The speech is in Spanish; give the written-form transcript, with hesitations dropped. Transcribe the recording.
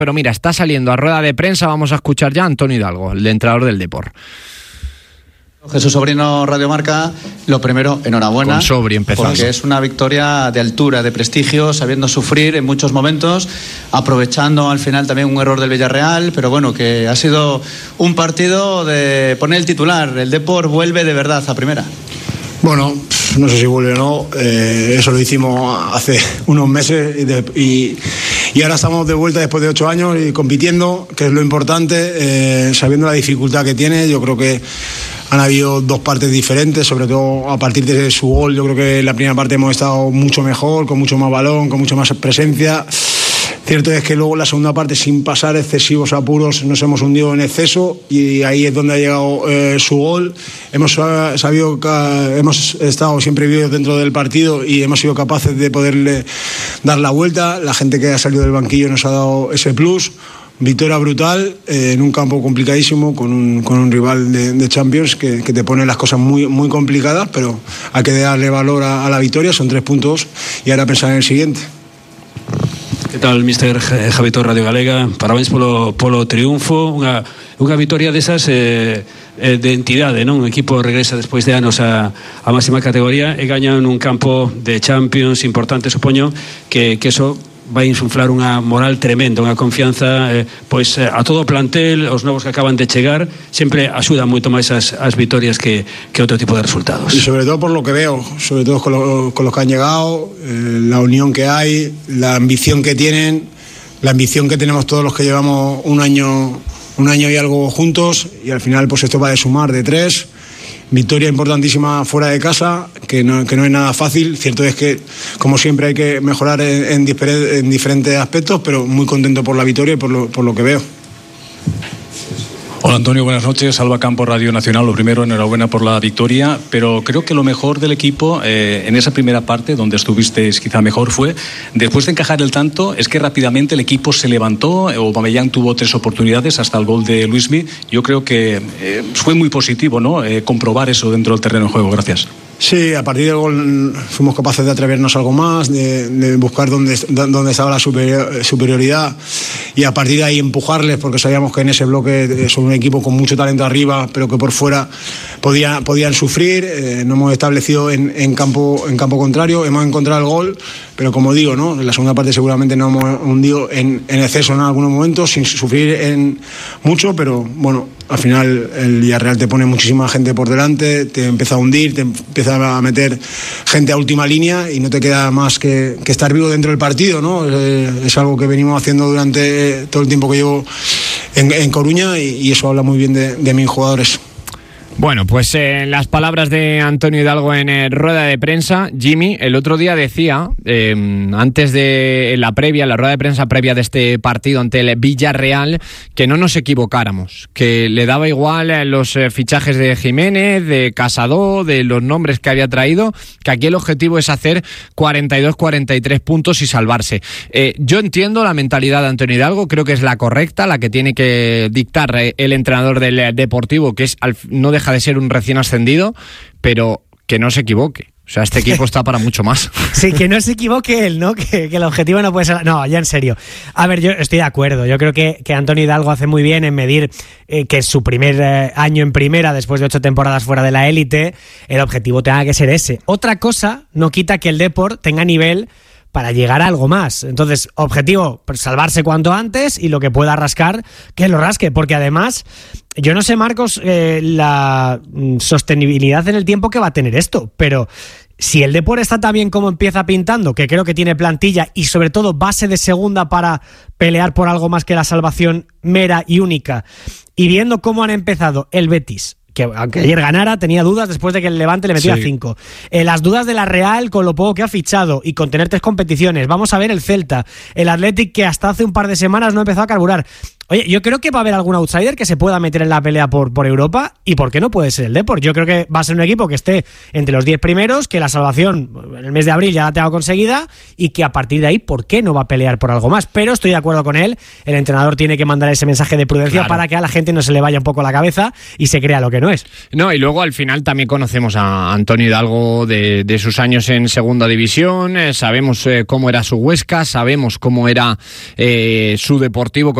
Pero mira, está saliendo a rueda de prensa, vamos a escuchar ya a Antonio Hidalgo, el entrenador del Depor. Jesús Sobrino, Radio Marca, lo primero, enhorabuena. Con Sobri empezando. Porque es una victoria de altura, de prestigio, sabiendo sufrir en muchos momentos, aprovechando al final también un error del Villarreal, pero bueno, que ha sido un partido de poner el titular. El Depor vuelve de verdad a primera. Bueno, no sé si vuelve o no, eso lo hicimos hace unos meses y ahora estamos de vuelta después de 8 años y compitiendo, que es lo importante, sabiendo la dificultad que tiene. Yo creo que han habido dos partes diferentes, sobre todo a partir de su gol. Yo creo que en la primera parte hemos estado mucho mejor, con mucho más balón, con mucho más presencia. Cierto es que luego en la segunda parte, sin pasar excesivos apuros, nos hemos hundido en exceso y ahí es donde ha llegado su gol. Hemos estado siempre vivos dentro del partido y hemos sido capaces de poderle dar la vuelta. La gente que ha salido del banquillo nos ha dado ese plus. Victoria brutal en un campo complicadísimo con un rival de Champions que te pone las cosas muy, muy complicadas, pero hay que darle valor a la victoria. Son 3 puntos y ahora pensar en el siguiente. Que tal, Mr. Javi Torre, Radio Galega? Parabéns polo triunfo, unha vitoria desas de entidade, non? Un equipo regresa despois de anos a máxima categoría e gaña nun campo de Champions importante, supoño que eso vai insuflar unha moral tremenda, unha confianza a todo o plantel, os novos que acaban de chegar, sempre axudan moito máis as vitorias que outro tipo de resultados. Y sobre todo por lo que veo, sobre todo con los que han llegado, la unión que hay, la ambición que tienen, la ambición que tenemos todos los que llevamos un año y algo juntos, y al final pues esto va de sumar de 3. Victoria importantísima fuera de casa, que no es nada fácil. Cierto es que, como siempre, hay que mejorar en diferentes aspectos, pero muy contento por la victoria y por lo que veo. Hola Antonio, buenas noches. Alba Campo, Radio Nacional. Lo primero, enhorabuena por la victoria, pero creo que lo mejor del equipo en esa primera parte, donde estuvisteis quizá mejor, fue después de encajar el tanto, es que rápidamente el equipo se levantó. Aubameyang tuvo 3 oportunidades hasta el gol de Luismi. Yo creo que fue muy positivo, ¿no? Comprobar eso dentro del terreno de juego. Gracias. Sí, a partir del gol fuimos capaces de atrevernos algo más, de buscar dónde estaba la superioridad y a partir de ahí empujarles, porque sabíamos que en ese bloque son un equipo con mucho talento arriba, pero que por fuera podían sufrir. Nos hemos establecido en campo contrario, hemos encontrado el gol, pero como digo, ¿no? En la segunda parte seguramente nos hemos hundido en exceso en algunos momentos, sin sufrir mucho, pero bueno, al final el Villarreal te pone muchísima gente por delante, te empieza a hundir, te empieza a meter gente a última línea y no te queda más que estar vivo dentro del partido, ¿no? Es algo que venimos haciendo durante todo el tiempo que llevo en Coruña y eso habla muy bien de mis jugadores. Bueno, pues las palabras de Antonio Hidalgo en rueda de prensa. Jimmy el otro día decía, antes de la rueda de prensa previa de este partido ante el Villarreal, que no nos equivocáramos, que le daba igual los fichajes de Jiménez, de Casado, de los nombres que había traído, que aquí el objetivo es hacer 42-43 puntos y salvarse. Yo entiendo la mentalidad de Antonio Hidalgo, creo que es la correcta, la que tiene que dictar el entrenador del Deportivo, que es no deja de ser un recién ascendido, pero que no se equivoque. O sea, este equipo está para mucho más. Sí, que no se equivoque él, ¿no? Que el objetivo no puede ser... No, ya en serio. A ver, yo estoy de acuerdo. Yo creo que Antonio Hidalgo hace muy bien en medir que es su primer año en primera, después de 8 temporadas fuera de la élite, el objetivo tenga que ser ese. Otra cosa no quita que el Depor tenga nivel para llegar a algo más. Entonces, objetivo, salvarse cuanto antes y lo que pueda rascar, que lo rasque, porque además, yo no sé, Marcos, la sostenibilidad en el tiempo que va a tener esto, pero si el Depor está tan bien como empieza pintando, que creo que tiene plantilla y sobre todo base de segunda para pelear por algo más que la salvación mera y única, y viendo cómo han empezado el Betis, que aunque ayer ganara, tenía dudas después de que el Levante le metiera 5. Las dudas de la Real con lo poco que ha fichado y con tener 3 competiciones. Vamos a ver el Celta, el Athletic, que hasta hace un par de semanas no empezó a carburar. Oye, yo creo que va a haber algún outsider que se pueda meter en la pelea por Europa, y ¿por qué no puede ser el Depor? Yo creo que va a ser un equipo que esté entre los 10 primeros, que la salvación en el mes de abril ya la tenga conseguida y que a partir de ahí, ¿por qué no va a pelear por algo más? Pero estoy de acuerdo con él, el entrenador tiene que mandar ese mensaje de prudencia, claro, para que a la gente no se le vaya un poco la cabeza y se crea lo que no es. No, y luego al final también conocemos a Antonio Hidalgo de sus años en segunda división, sabemos cómo era su Huesca, sabemos cómo era su Deportivo